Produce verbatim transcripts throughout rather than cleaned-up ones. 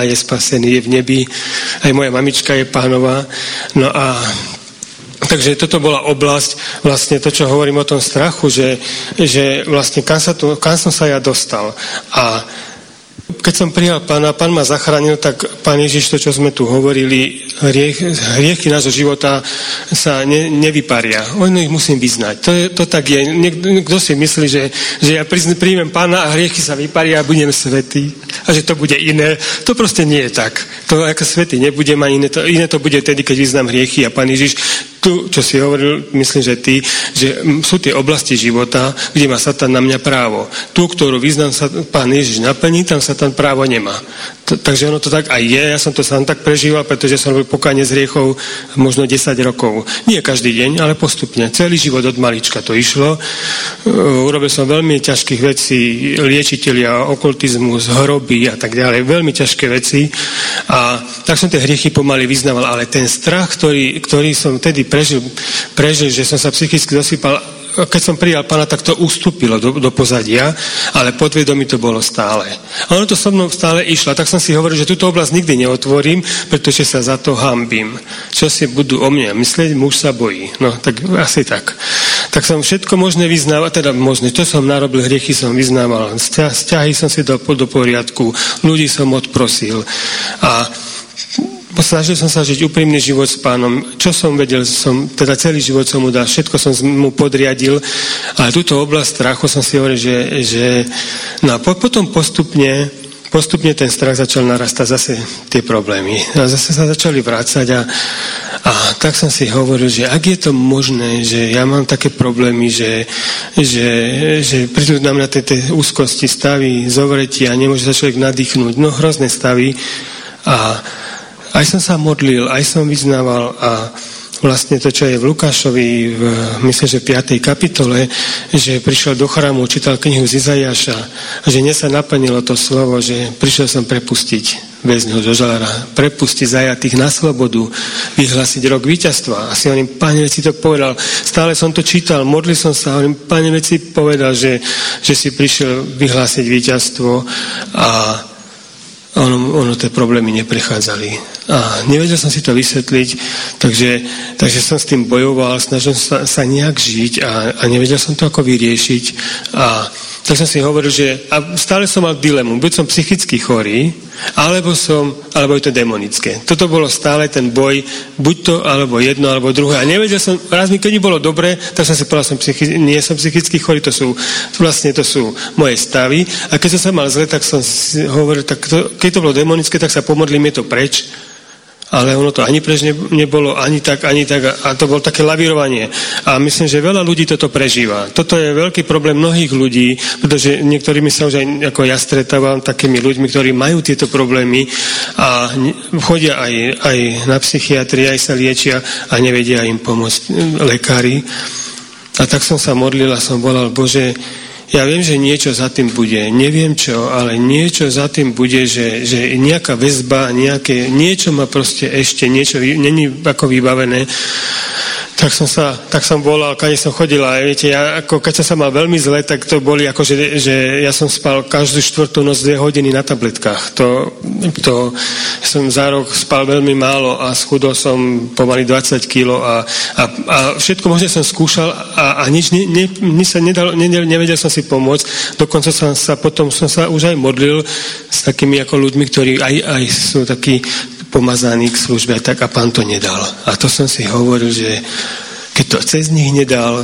je spasený, je v nebi, aj moja mamička je Pánová. No a takže toto bola oblasť, vlastne to, čo hovorím o tom strachu, že, že vlastne kam, sa tu, kam som sa ja dostal. A keď som prijal Pána, Pán ma zachránil, tak Pán Ježiš, to, čo sme tu hovorili, hriech, hriechy nášho života sa ne, nevyparia. On ich musím vyznať. To, je, to tak je. Niekto si myslí, že, že ja príjmem Pána a hriechy sa vyparia a budem svätý. A že to bude iné. To proste nie je tak. To ako svätý nebudem a iné to, iné to bude tedy, keď vyznám hriechy. A Pán Ježiš, tu, čo si hovoril, myslím, že ty, že sú tie oblasti života, kde má Satan na mňa právo. Tu, ktorú vyznám, sa Pán Ježiš naplní, tam Satan právo nemá. T- takže ono to tak aj je. Ja som to sám tak prežíval, pretože som robil pokánie z hriechov možno desať rokov. Nie každý deň, ale postupne. Celý život od malička to išlo. Uh, urobil som veľmi ťažkých vecí, liečitelia, okultizmus, hroby a tak ďalej. Veľmi ťažké veci. A tak som tie hriechy pomaly vyznával. Ale ten strach, ktorý, ktorý som tedy prežil, prežil, že som sa psychicky dosypal, keď som prijal Pána, tak to ustúpilo do, do pozadia, ale podvedomí to bolo stále. A ono to so mnou stále išlo. Tak som si hovoril, že túto oblasť nikdy neotvorím, pretože sa za to hanbím. Čo si budú o mne myslieť, muž sa bojí. No, tak asi tak. Tak som všetko možné vyznával, teda možné, čo som narobil, hriechy som vyznával, vzťahy som si dal do poriadku, ľudí som odprosil. A snažil som sa žiť úprimný život s Pánom. Čo som vedel, som, teda celý život som mu dal, všetko som mu podriadil, ale túto oblasť strachu som si hovoril, že, že no a potom postupne, postupne ten strach začal narastať zase tie problémy. A zase sa začali vrácať a, a tak som si hovoril, že ak je to možné, že ja mám také problémy, že, že, že prídu na mňa tie úzkosti, stavy, zovretia, nemôže sa človek nadýchnúť, no hrozné stavy a aj som sa modlil, aj som vyznával a vlastne to, čo je v Lukášovi, v, myslím, že v piatej kapitole, že prišiel do chrámu, čítal knihu z Izaiáša, že mne sa naplnilo to slovo, že prišiel som prepustiť väzňov do žalára, prepustiť zajatých na slobodu, vyhlásiť rok víťazstva. A si hovorím, Pane, veď si to povedal. Stále som to čítal, modlil som sa, hovorím, Pane, veď si povedal, že, že si prišiel vyhlásiť víťazstvo a ono, ono tie problémy neprechádzali. A nevedel som si to vysvetliť, takže, takže som s tým bojoval, snažil sa, sa nejak žiť a, a nevedel som to ako vyriešiť. A tak som si hovoril, že a stále som mal dilemu, buď som psychicky chorý, alebo som, alebo je to demonické. Toto bolo stále ten boj, buď to, alebo jedno, alebo druhé. A nevedel som, raz mi, keď mi bolo dobre, tak som si povedal, som psychi, nie som psychicky chorý, to sú, vlastne to sú moje stavy. A keď som sa mal zle, tak som si hovoril, tak to, keď to bolo demonické, tak sa pomodlím, je to preč. Ale ono to ani preč nebolo, ani tak, ani tak. A to bolo také lavírovanie. A myslím, že veľa ľudí toto prežíva. Toto je veľký problém mnohých ľudí, pretože niektorými sa už aj ako ja stretávam takými ľuďmi, ktorí majú tieto problémy a chodia aj, aj na psychiatrii, aj sa liečia a nevedia im pomôcť lekári. A tak som sa modlil a som volal, Bože, ja viem, že niečo za tým bude, neviem čo, ale niečo za tým bude, že, že nejaká väzba, nejaké, niečo ma proste ešte, niečo není ako vybavené. Tak som sa, tak som volal, kade som chodil a viete, ja, ako keď som sa mal veľmi zle, tak to boli ako, že, že ja som spal každú štvrtú noc dve hodiny na tabletkách. To, to som za rok spal veľmi málo a schudol som pomaly dvadsať kilogramov a, a, a všetko možno som skúšal a, a nič, ne, ne, nič sa nedalo, ne, nevedel som si pomôcť. Dokonca som sa potom som sa už aj modlil s takými ako ľuďmi, ktorí aj, aj sú takí pomazaný k službe, tak a Pán to nedal. A to som si hovoril, že keď to cez nich nedal,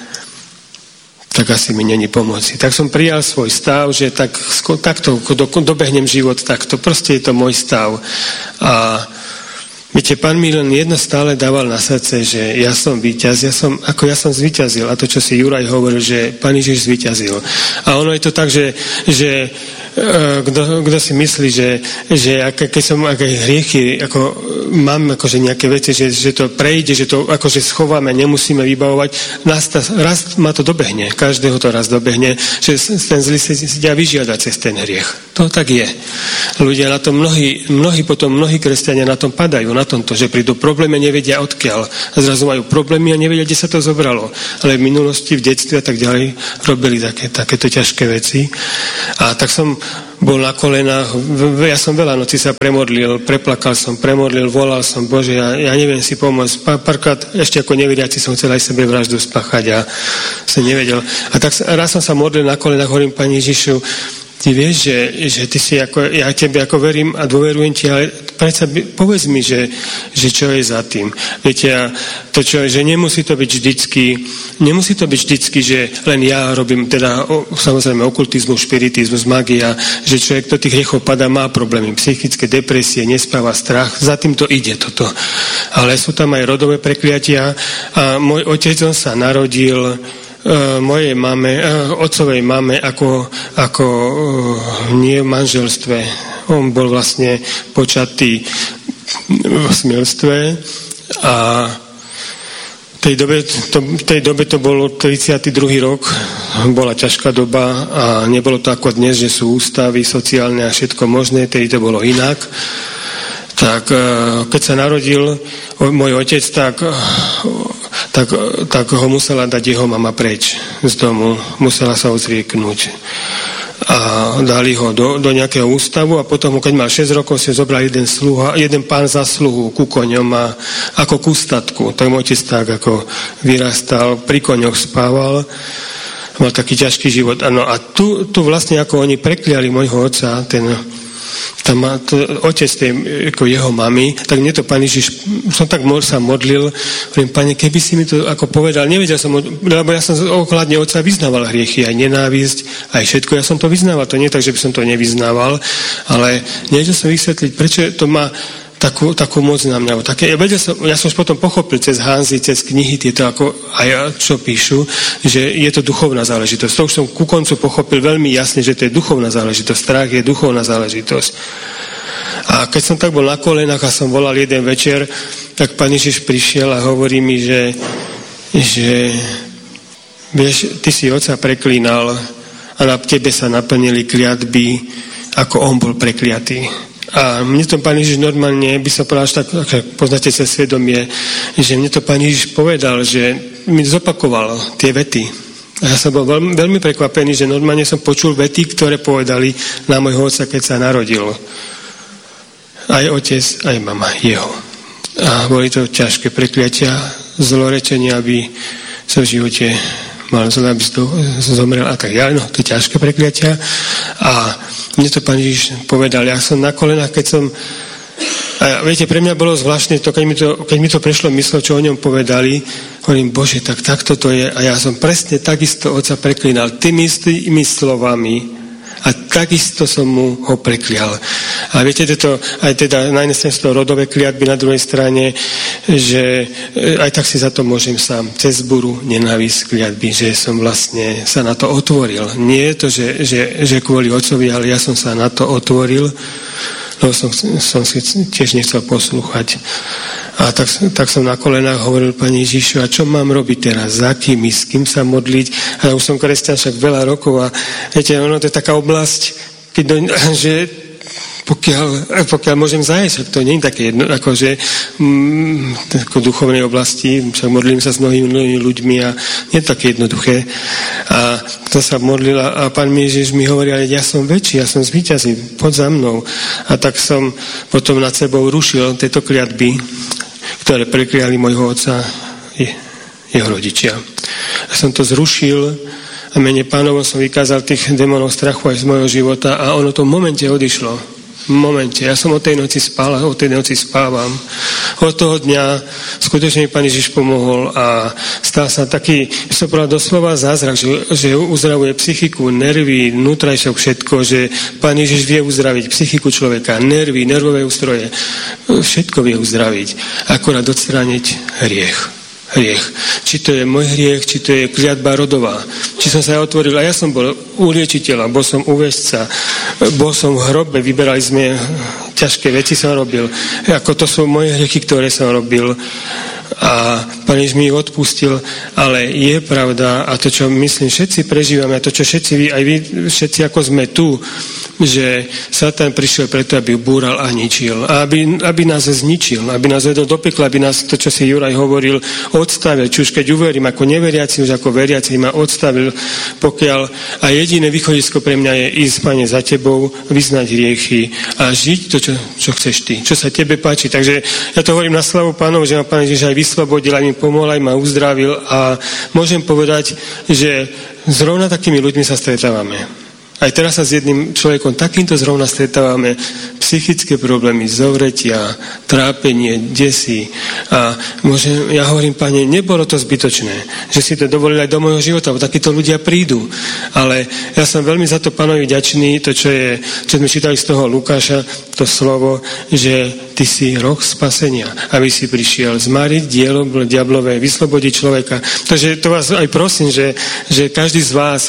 tak asi mi není pomoci. Tak som prijal svoj stav, že tak, takto do, dobehnem život, takto proste je to môj stav. A viete, Pán mi len jedno stále dával na srdce, že ja som víťaz, ja som, ako ja som zvíťazil. A to, čo si Juraj hovoril, že Pán Ježiš zvíťazil. A ono je to tak, že, že Kto, kto si myslí, že, že ak, keď som aké hriechy, ako mám akože nejaké veci, že, že to prejde, že to akože schováme, nemusíme vybavovať, raz, raz ma to dobehne, každého to raz dobehne, že ten zlý si ťa vyžiada cez ten hriech. To tak je. Ľudia na tom, mnohí, mnohí potom, mnohí kresťania na tom padajú, na tomto, že prídu problémy, nevedia odkiaľ. A zrazu majú problémy a nevedia, kde sa to zobralo. Ale v minulosti, v detstve a tak ďalej robili také, takéto ťažké veci. A tak som bol na kolenách, ja som veľa noci sa premodlil, preplakal som, premodlil, volal som, Bože, ja, ja neviem si pomôcť. Párkrát ešte ako neveriaci som chcel aj sebe vraždu spáchať a som nevedel. A tak raz som sa modlil na kolenách, hovorím, Pani Ježišu, Ty vieš, že, že ty si ako, ja tebe ako verím a dôverujem ti, ale predsa povedz mi, že, že čo je za tým. Viete, a to čo je, že nemusí to byť vždycky, nemusí to byť vždycky, že len ja robím teda o, samozrejme okultizmus, špiritizmus, magia, že človek do tých hriechov padá, má problémy, psychické depresie, nespáva, strach, za tým to ide toto. Ale sú tam aj rodové prekliatia a môj otec, on sa narodil Uh, mojej mame, uh, otcovej mame ako, ako uh, nie v manželstve. On bol vlastne počatý v smilstve a v tej dobe to, v tej dobe to bolo tridsiaty druhý rok, bola ťažká doba a nebolo to ako dnes, že sú ústavy sociálne a všetko možné, tedy to bolo inak. Tak keď sa narodil môj otec, tak, tak, tak ho musela dať jeho mama preč z domu. Musela sa odrieknúť. A dali ho do, do nejakého ústavu a potom, keď mal šesť rokov, si zobral jeden, sluha, jeden pán za sluhu ku koňom a ako ku statku. Tak môj otec tak ako vyrastal, pri koňoch spával. Mal taký ťažký život. Ano, a tu, tu vlastne ako oni prekliali môjho otca, ten tam má to, otec tej, ako jeho mami, tak mne to Pán Ježiš, som tak sa modlil, hovorím, Pane, keby si mi to ako povedal, nevedel som, lebo ja som ohľadne otca vyznával hriechy, aj nenávisť, aj všetko, ja som to vyznával, to nie tak, že by som to nevyznával, ale nevedel som vysvetliť, prečo to má takú, takú moc na mňa. Také, ja, som, ja som už potom pochopil cez Hanzy, cez knihy, tieto ako aj ja, čo píšu, že je to duchovná záležitosť. To už som ku koncu pochopil veľmi jasne, že to je duchovná záležitosť. Strach je duchovná záležitosť. A keď som tak bol na kolenách a som volal jeden večer, tak Pán Ježiš prišiel a hovorí mi, že, že vieš, ty si otca preklínal a na tebe sa naplnili kliatby, ako on bol prekliatý. A mne to Pán Ježiš normálne, by som povedal, tak, poznáte sa svedomie, že mne to Pán Ježiš povedal, že mi zopakoval tie vety. A ja som bol veľmi, veľmi prekvapený, že normálne som počul vety, ktoré povedali na môjho otca, keď sa narodil. Aj otec, aj mama, jeho. A boli to ťažké prekliatia, zlorečenia, aby sa v živote mal zle, aby zomrel a tak ďalej. No, to je ťažké prekliatia. A mne to Pán Ježiš povedal, ja som na kolenách, keď som, a viete, pre mňa bolo zvláštne to, keď mi to, keď mi to prešlo myslo, čo o ňom povedali, hovorím, Bože, tak takto to je. A ja som presne takisto otca preklínal tými istými slovami a takisto som mu ho preklial. A viete, to aj teda na jednej strane sú to rodové kliatby, na druhej strane, že aj tak si za to môžem sám. Cez buru, nenávisť, kliatby, že som vlastne sa na to otvoril. Nie je to, že, že, že kvôli otcovi, ale ja som sa na to otvoril, lebo som, som si tiež nechcel poslúchať. A tak, tak som na kolenách hovoril, Pani Ježišu, a čo mám robiť teraz? Za kým, s kým sa modliť? A ja už som kresťan však veľa rokov a viete, ono to je taká oblasť, keď do, že pokiaľ, pokiaľ môžem zájsť, to nie je také jedno, akože mm, ako duchovnej oblasti, však modlím sa s mnohými, mnohými ľuďmi a nie je také jednoduché. A to sa modlila a Pán Ježiš mi hovorí, ale ja som väčší, ja som zvíťazný, poď za mnou. A tak som potom nad sebou rušil tieto kliatby, ktoré prekliali môjho otca, jeho rodičia. A som to zrušil a mene Pánovo som vykázal tých démonov strachu aj z môjho života a ono to v momente odišlo. V momente. Ja som o tej noci spal a o tej noci spávam. Od toho dňa skutočne mi Pán Ježiš pomohol a stal sa taký, som povedal doslova zázrak, že, že uzdravuje psychiku, nervy, vnútrajšok všetko, že Pán Ježiš vie uzdraviť psychiku človeka, nervy, nervové ústroje. Všetko vie uzdraviť. Akorát odstrániť hriech. Hriech. Či to je môj hriech, či to je kliatba rodová. Či som sa ja otvoril, a ja som bol u liečiteľa, bol som u väzca, bol som v hrobe, vyberali sme, ťažké veci som robil. Ako to sú moje hriechy, ktoré som robil. a Pán Ježiš mi ich odpustil, ale je pravda a to, čo myslím, všetci prežívame a to, čo všetci vy, aj vy, všetci ako sme tu, že Satan prišiel preto, aby búral a ničil. A aby, aby nás zničil, aby nás vedol do pekla, aby nás, to, čo si Juraj hovoril, odstavil. Či už keď uverím ako neveriaci, už ako veriaci ma odstavil, pokiaľ a jediné východisko pre mňa je ísť, Pane, za tebou, vyznať hriechy a žiť to, čo, čo chceš ty, čo sa tebe páči. Takže ja to hovorím na slavu Pánov, že ma Pán Ježiš aj vyslobodil, aj mi pomohol, aj ma uzdravil a môžem povedať, že zrovna takými ľuďmi sa stretávame. Aj teraz sa s jedným človekom takýmto zrovna stretávame, psychické problémy, zovretia, trápenie, desí. A môžem, ja hovorím, Pane, nebolo to zbytočné, že si to dovolili aj do môjho života, lebo takíto ľudia prídu. Ale ja som veľmi za to Pánovi vďačný, to, čo je, čo sme čítali z toho Lukáša, to slovo, že ty si roh spasenia, aby si prišiel zmariť dielo diablové, vyslobodiť človeka. Takže to vás aj prosím, že, že každý z vás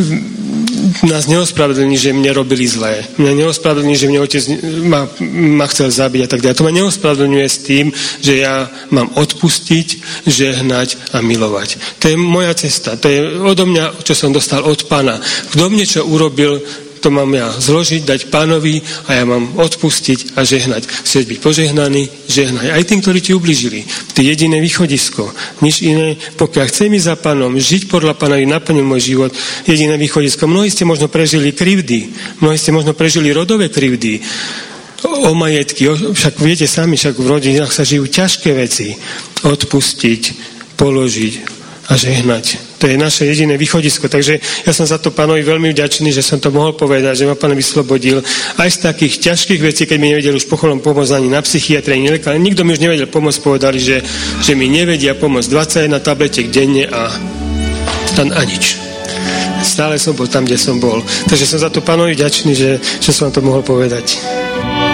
nás neospravedlní, že mne robili zlé. Mňa neospravedlní, že mne otec ma, ma chcel zabiť a tak ďalej. To ma neospravedlňuje s tým, že ja mám odpustiť, žehnať a milovať. To je moja cesta. To je odo mňa, čo som dostal od Pána. Kto mne čo urobil, to mám ja zložiť, dať Pánovi a ja mám odpustiť a žehnať. Chceš byť požehnaný, žehnaj. Aj tým, ktorí ti ublížili. To je jediné východisko. Nič iné. Pokiaľ chcem ísť za Pánom, žiť podľa Pána, naplniť môj život, jediné východisko. Mnohí ste možno prežili krivdy. Mnohí ste možno prežili rodové krivdy. O majetky. O, však viete sami, však v rodinách sa žijú ťažké veci. Odpustiť, položiť a žehnať. To je naše jediné východisko. Takže ja som za to Pánovi veľmi vďačný, že som to mohol povedať, že ma Pán vyslobodil aj z takých ťažkých vecí, keď mi nevedel už pochodom pomôcť ani na psychiatrii, ani lekár. Nikto mi už nevedel pomôcť, povedali, že, že mi nevedia pomôcť. dvadsaťjeden tabletiek denne a, a, a nič. Stále som bol tam, kde som bol. Takže som za to Pánovi vďačný, že, že som vám to mohol povedať.